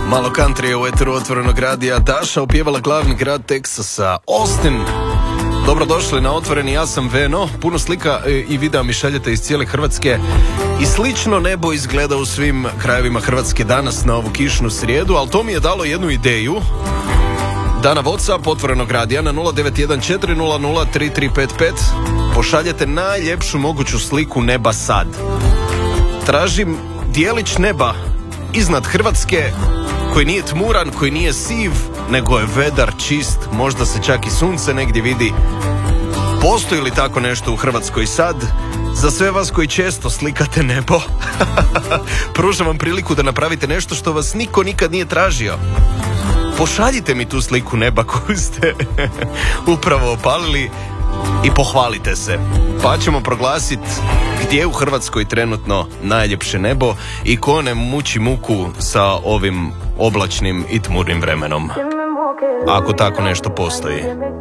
Malo country u eteru Otvorenog radija. Daša opjevala glavni grad Teksasa, Austin. Dobrodošli na Otvoreni, ja sam Veno. Puno slika i videa mi šaljete iz cijele Hrvatske. I slično nebo izgleda u svim krajevima Hrvatske danas na ovu kišnu srijedu, ali to mi je dalo jednu ideju. Da na WhatsApp Otvorenog radija na 0914003355 pošaljete najljepšu moguću sliku neba sad. Tražim dijelić neba iznad Hrvatske koji nije tmuran, koji nije siv, nego je vedar, čist, možda se čak i sunce negdje vidi. Postoji li tako nešto u Hrvatskoj sad? Za sve vas koji često slikate nebo, pružam vam priliku da napravite nešto što vas niko nikad nije tražio. Pošaljite mi tu sliku neba koju ste upravo opalili i pohvalite se. Pa ćemo proglasiti gdje je u Hrvatskoj trenutno najljepše nebo i ko ne muči muku sa ovim oblačnim i tmurnim vremenom. Ako tako nešto postoji.